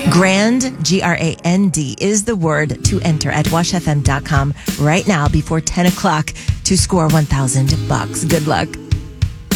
Grand, G-R-A-N-D, is the word to enter at washfm.com right now before 10 o'clock to score $1,000. Good luck.